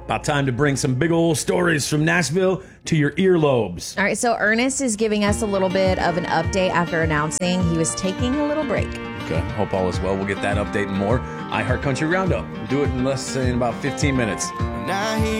About time to bring some big old stories from Nashville to your earlobes. All right, so Ernest is giving us a little bit of an update after announcing he was taking a little break. Okay, hope all is well. We'll get that update and more. iHeart Country Roundup. Do it in about 15 minutes.